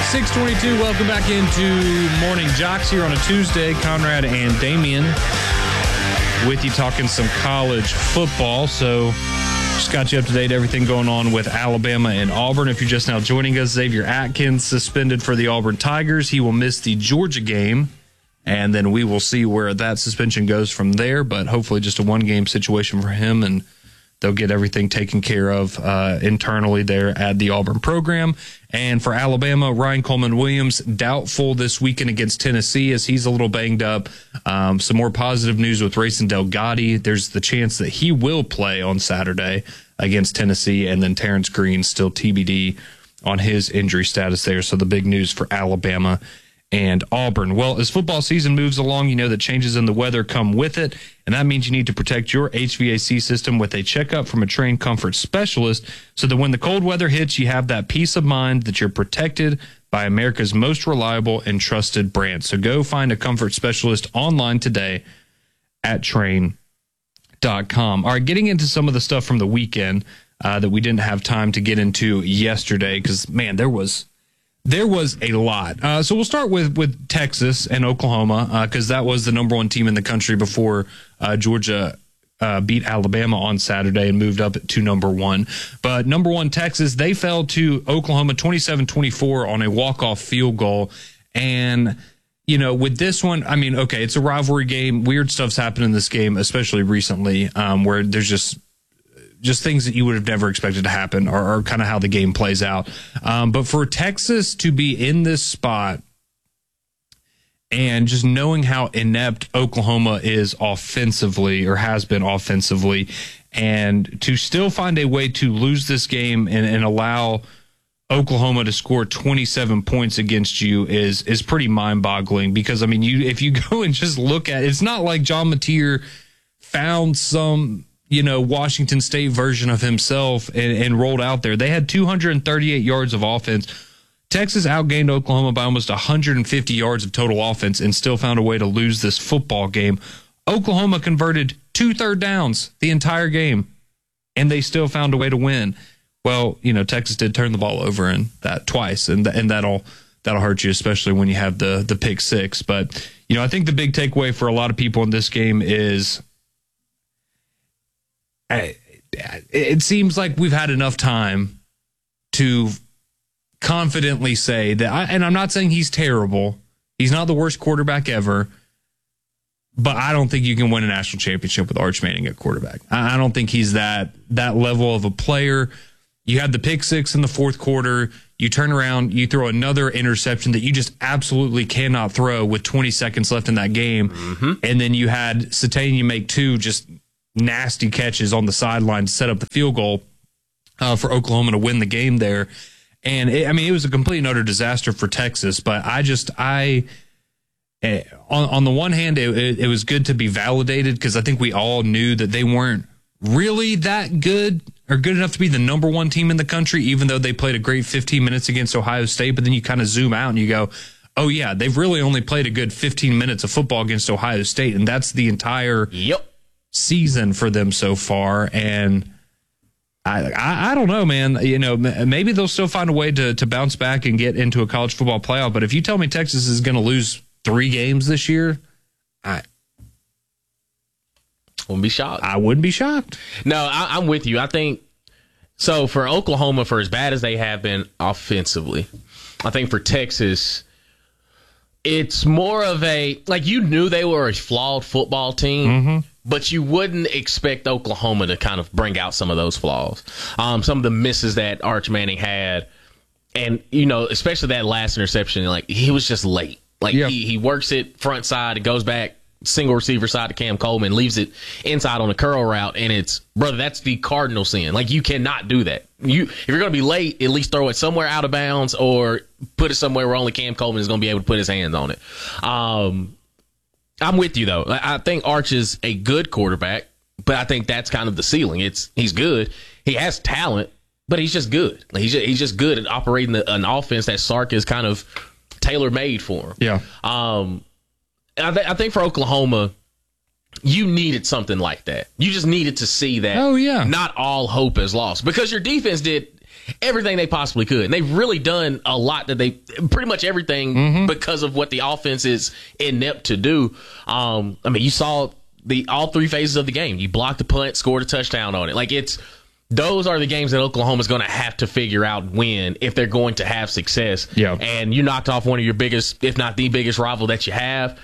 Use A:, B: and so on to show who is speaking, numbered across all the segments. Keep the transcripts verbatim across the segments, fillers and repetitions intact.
A: six twenty-two, welcome back into Morning Jocks here on a Tuesday. Conrad and Damian with you talking some college football. So just got you up to date, everything going on with Alabama and Auburn. If you're just now joining us, Xavier Atkins suspended for the Auburn Tigers. He will miss the Georgia game, and then we will see where that suspension goes from there. But hopefully just a one-game situation for him, and they'll get everything taken care of uh, internally there at the Auburn program. And for Alabama, Ryan Coleman-Williams, doubtful this weekend against Tennessee as he's a little banged up. Um, some more positive news with Rayson Delgatti. There's the chance that he will play on Saturday against Tennessee. And then Terrence Green still T B D on his injury status there. So the big news for Alabama and Auburn. Well, as football season moves along, you know that changes in the weather come with it, and that means you need to protect your H V A C system with a checkup from a trained comfort specialist so that when the cold weather hits, you have that peace of mind that you're protected by America's most reliable and trusted brand. So go find a comfort specialist online today at train dot com. All right, getting into some of the stuff from the weekend uh, that we didn't have time to get into yesterday because, man, there was... There was a lot. Uh, so we'll start with, with Texas and Oklahoma because uh, that was the number one team in the country before uh, Georgia uh, beat Alabama on Saturday and moved up to number one. But number one, Texas, they fell to Oklahoma twenty-seven twenty-four on a walk-off field goal. And, you know, with this one, I mean, okay, it's a rivalry game. Weird stuff's happened in this game, especially recently, um, where there's just just things that you would have never expected to happen or, or kind of how the game plays out. Um, but for Texas to be in this spot and just knowing how inept Oklahoma is offensively or has been offensively, and to still find a way to lose this game and, and allow Oklahoma to score twenty-seven points against you is is pretty mind-boggling because, I mean, you if you go and just look at it, it's not like John Mateer found some – you know, Washington State version of himself and, and rolled out there. They had two hundred thirty-eight yards of offense. Texas outgained Oklahoma by almost one hundred fifty yards of total offense and still found a way to lose this football game. Oklahoma converted two third downs the entire game, and they still found a way to win. Well, you know, Texas did turn the ball over in that twice, and and that'll that'll hurt you, especially when you have the the pick six. But, you know, I think the big takeaway for a lot of people in this game is it seems like we've had enough time to confidently say that, I, and I'm not saying he's terrible. He's not the worst quarterback ever, but I don't think you can win a national championship with Arch Manning at quarterback. I don't think he's that that level of a player. You had the pick six in the fourth quarter. You turn around, you throw another interception that you just absolutely cannot throw with twenty seconds left in that game. Mm-hmm. And then you had Satania make two just nasty catches on the sideline to set up the field goal uh, for Oklahoma to win the game there. And it, I mean, it was a complete and utter disaster for Texas, but I just, I, eh, on, on the one hand, it, it, it was good to be validated because I think we all knew that they weren't really that good or good enough to be the number one team in the country, even though they played a great fifteen minutes against Ohio State. But then you kind of zoom out and you go, oh yeah, they've really only played a good fifteen minutes of football against Ohio State. And that's the entire
B: yep.
A: season for them so far. And I, I I don't know, man. You know, maybe they'll still find a way to to bounce back and get into a college football playoff. But if you tell me Texas is going to lose three games this year, I
B: wouldn't be shocked.
A: I wouldn't be shocked.
B: No, I, I'm with you. I think so. For Oklahoma, for as bad as they have been offensively, I think for Texas, it's more of a, like, you knew they were a flawed football team. Mm-hmm. But you wouldn't expect Oklahoma to kind of bring out some of those flaws. Um, some of the misses that Arch Manning had. And, you know, especially that last interception, like, he was just late. Like, yeah. he, he works it front side, it goes back, single receiver side to Cam Coleman, leaves it inside on a curl route, and it's, brother, that's the cardinal sin. Like, you cannot do that. You, if you're going to be late, at least throw it somewhere out of bounds or put it somewhere where only Cam Coleman is going to be able to put his hands on it. Um I'm with you, though. I think Arch is a good quarterback, but I think that's kind of the ceiling. It's he's good. He has talent, but he's just good. He's just, he's just good at operating the, an offense that Sark is kind of tailor-made for him.
A: Yeah.
B: Um, I, th- I think for Oklahoma, you needed something like that. You just needed to see that.
A: Oh, yeah.
B: Not all hope is lost. Because your defense did everything they possibly could. And they've really done a lot that they pretty much everything mm-hmm. because of what the offense is inept to do. Um, I mean, you saw the all three phases of the game. You blocked the punt, scored a touchdown on it. Like it's those are the games that Oklahoma's going to have to figure out when if they're going to have success.
A: Yeah.
B: And you knocked off one of your biggest, if not the biggest rival that you have.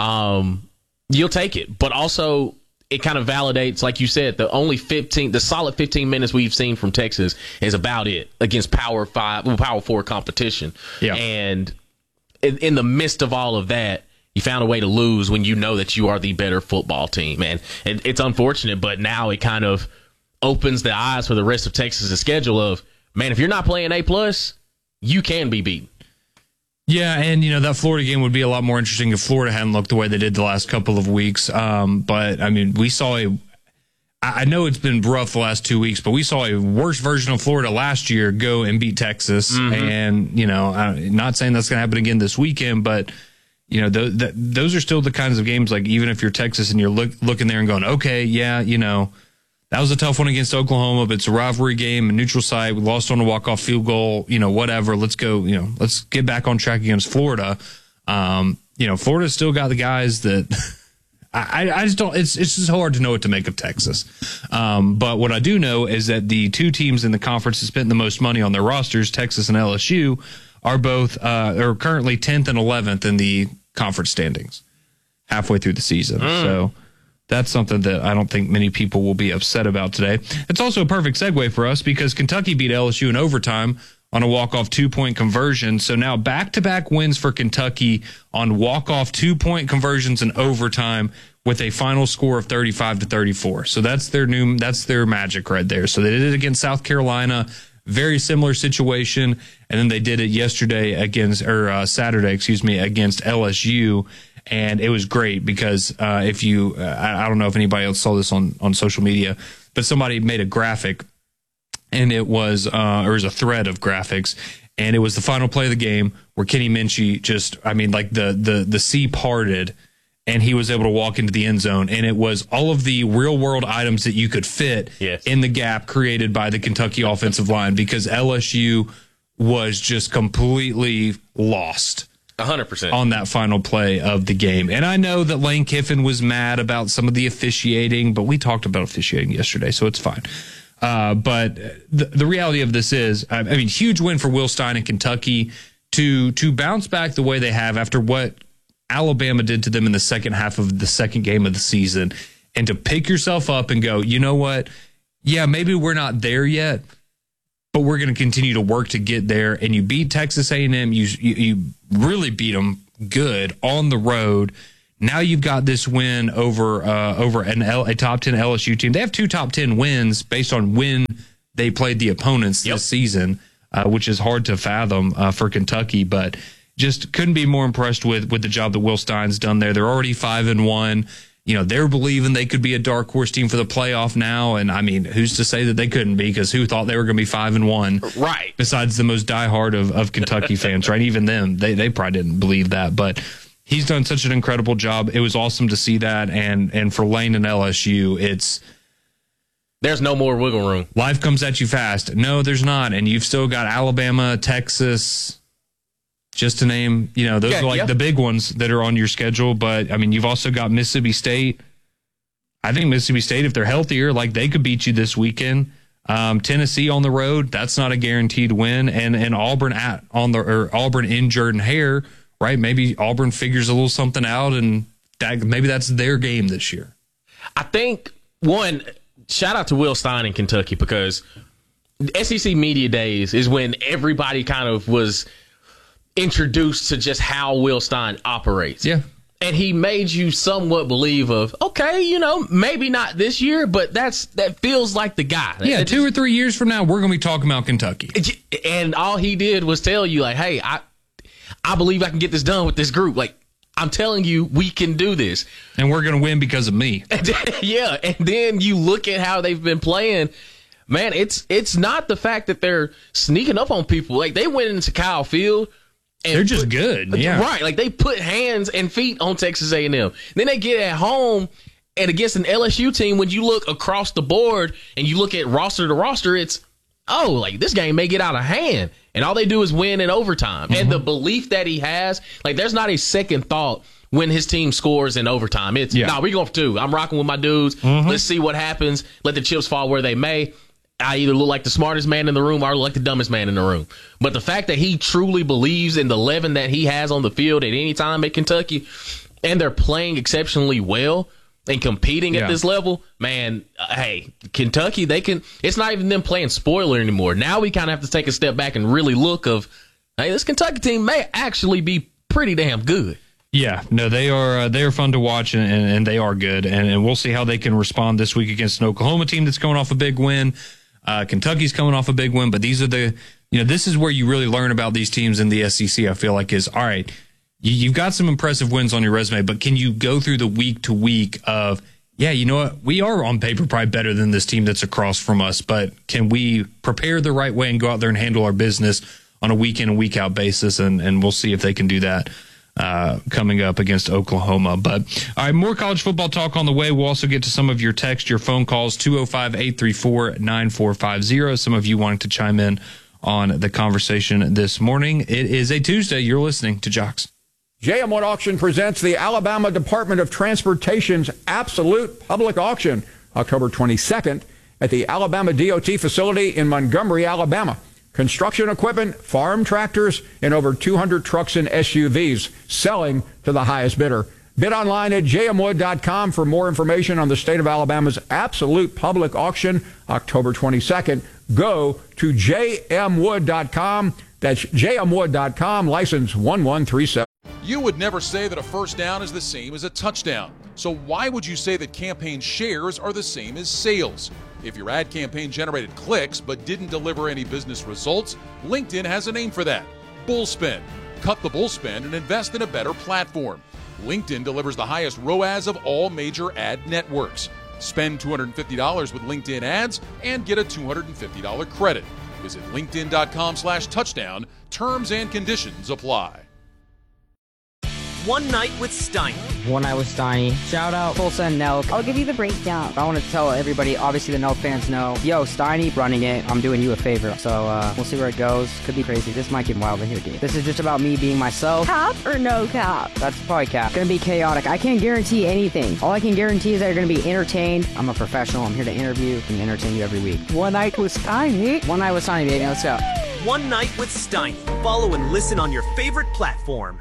B: Um, you'll take it. But also, it kind of validates, like you said, the only fifteen, the solid fifteen minutes we've seen from Texas is about it against Power Five, well, Power Four competition.
A: Yeah.
B: And in, in the midst of all of that, you found a way to lose when you know that you are the better football team. And it, it's unfortunate, but now it kind of opens the eyes for the rest of Texas' schedule of, man, if you're not playing A plus, you can be beaten.
A: Yeah, and, you know, that Florida game would be a lot more interesting if Florida hadn't looked the way they did the last couple of weeks. Um, but, I mean, we saw a – I know it's been rough the last two weeks, but we saw a worse version of Florida last year go and beat Texas. Mm-hmm. And, you know, I'm not saying that's going to happen again this weekend, but, you know, th- th- those are still the kinds of games, like, even if you're Texas and you're look- looking there and going, okay, yeah, you know – that was a tough one against Oklahoma, but it's a rivalry game, a neutral site. We lost on a walk-off field goal, you know, whatever. Let's go, you know, let's get back on track against Florida. Um, you know, Florida's still got the guys that I, I just don't, it's, it's just hard to know what to make of Texas. Um, but what I do know is that the two teams in the conference that spent the most money on their rosters, Texas and L S U, are both, uh, are currently tenth and eleventh in the conference standings halfway through the season. Mm. So, that's something that I don't think many people will be upset about today. It's also a perfect segue for us because Kentucky beat L S U in overtime on a walk-off two-point conversion. So now back-to-back wins for Kentucky on walk-off two-point conversions in overtime with a final score of thirty-five to thirty-four. So that's their new, that's their magic right there. So they did it against South Carolina, very similar situation, and then they did it yesterday against, or uh, Saturday, excuse me, against L S U. And it was great because uh, if you, uh, I, I don't know if anybody else saw this on, on social media, but somebody made a graphic and it was, uh, or it was a thread of graphics, and it was the final play of the game where Kenny Minchie just, I mean, like the, the, the sea parted and he was able to walk into the end zone. And it was all of the real world items that you could fit yes. in the gap created by the Kentucky offensive line because L S U was just completely lost.
B: one hundred percent
A: on that final play of the game. And I know that Lane Kiffin was mad about some of the officiating, but we talked about officiating yesterday, so it's fine. Uh, but the, the reality of this is, I mean, huge win for Will Stein and Kentucky to to bounce back the way they have after what Alabama did to them in the second half of the second game of the season, and to pick yourself up and go, you know what? Yeah, maybe we're not there yet, but we're going to continue to work to get there. And you beat Texas A and M. You, you you really beat them good on the road. Now you've got this win over uh, over an L, a top ten L S U team. They have two top ten wins based on when they played the opponents yep. this season, uh, which is hard to fathom uh, for Kentucky. But just couldn't be more impressed with with the job that Will Stein's done there. They're already five and one. You know, they're believing they could be a dark horse team for the playoff now. And I mean, who's to say that they couldn't be? Because who thought they were going to be five and one?
B: Right.
A: Besides the most diehard of, of Kentucky fans, right? Even them, they, they probably didn't believe that. But he's done such an incredible job. It was awesome to see that. And, and for Lane and L S U, it's,
B: there's no more wiggle room.
A: Life comes at you fast. No, there's not. And you've still got Alabama, Texas, just to name, you know, those yeah, are like yeah. the big ones that are on your schedule. But, I mean, you've also got Mississippi State. I think Mississippi State, if they're healthier, like they could beat you this weekend. Um, Tennessee on the road, that's not a guaranteed win. And and Auburn at on the or Auburn in Jordan-Hare, right? Maybe Auburn figures a little something out, and that maybe that's their game this year.
B: I think, one, shout out to Will Stein in Kentucky, because S E C Media Days is when everybody kind of was introduced to just how Will Stein operates.
A: Yeah.
B: And he made you somewhat believe of, okay, you know, maybe not this year, but that's that feels like the guy.
A: Yeah,
B: that,
A: two or three years from now, we're going to be talking about Kentucky.
B: And all he did was tell you, like, hey, I I believe I can get this done with this group. Like, I'm telling you, we can do this.
A: And we're going to win because of me.
B: Yeah, and then you look at how they've been playing. Man, it's it's not the fact that they're sneaking up on people. Like, they went into Kyle Field.
A: They're just
B: put,
A: good, yeah.
B: Right, like they put hands and feet on Texas A and M. Then they get at home and against an L S U team, when you look across the board and you look at roster to roster, it's oh, like this game may get out of hand. And all they do is win in overtime. Mm-hmm. And the belief that he has, like there's not a second thought when his team scores in overtime. It's, yeah. no, nah, we're going for two. I'm rocking with my dudes. Mm-hmm. Let's see what happens. Let the chips fall where they may. I either look like the smartest man in the room or I look like the dumbest man in the room. But the fact that he truly believes in the eleven that he has on the field at any time at Kentucky, and they're playing exceptionally well and competing yeah. at this level, man, uh, hey, Kentucky, they can, it's not even them playing spoiler anymore. Now we kind of have to take a step back and really look of, hey, this Kentucky team may actually be pretty damn good.
A: Yeah, no, they are uh, they are fun to watch, and, and, and they are good. And, and we'll see how they can respond this week against an Oklahoma team that's coming off a big win. Uh, Kentucky's coming off a big win, but these are the, you know, this is where you really learn about these teams in the S E C, I feel like, is, all right, you, you've got some impressive wins on your resume, but can you go through the week to week of, yeah, you know what, we are on paper probably better than this team that's across from us, but can we prepare the right way and go out there and handle our business on a week in and week out basis? And, and we'll see if they can do that uh, coming up against Oklahoma. But all right, more college football talk on the way. We'll also get to some of your text, your phone calls, two oh five, eight three four, nine four five oh. Some of you wanting to chime in on the conversation this morning. It is a Tuesday. You're listening to Jocks.
C: J M Wood Auction presents the Alabama Department of Transportation's Absolute Public Auction, October twenty-second at the Alabama D O T facility in Montgomery, Alabama. Construction equipment, farm tractors, and over two hundred trucks and S U Vs selling to the highest bidder. Bid online at j m wood dot com for more information on the state of Alabama's Absolute Public Auction, October twenty-second. Go to j m wood dot com. That's j m wood dot com, license one one three seven.
D: You would never say that a first down is the same as a touchdown. So why would you say that campaign shares are the same as sales? If your ad campaign generated clicks but didn't deliver any business results, LinkedIn has a name for that: Bullspend. Cut the bullspend and invest in a better platform. LinkedIn delivers the highest R O A S of all major ad networks. Spend two hundred fifty dollars with LinkedIn ads and get a two hundred fifty dollars credit. Visit linkedin.com slash touchdown. Terms and conditions apply.
E: One Night with Steiny.
F: One Night with Steiny. Shout out Tulsa and Nelk.
G: I'll give you the breakdown.
F: I want to tell everybody, obviously the Nelk fans know, yo, Steiny running it, I'm doing you a favor. So uh, we'll see where it goes. Could be crazy. This might get wild in here, dude. This is just about me being myself.
G: Cap or no cap?
F: That's probably cap. Gonna be chaotic. I can't guarantee anything. All I can guarantee is that you're gonna be entertained. I'm a professional. I'm here to interview and entertain you every week.
G: One Night with Steiny.
F: One Night with Steiny, baby. Let's go.
E: One Night with Steiny. Follow and listen on your favorite platform.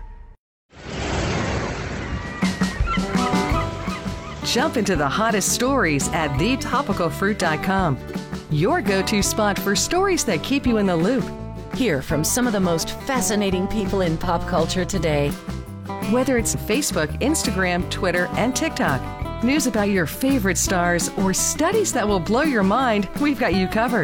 H: Jump into the hottest stories at the topical fruit dot com. Your go-to spot for stories that keep you in the loop.
I: Hear from some of the most fascinating people in pop culture today.
H: Whether it's Facebook, Instagram, Twitter, and TikTok, news about your favorite stars, or studies that will blow your mind, we've got you covered.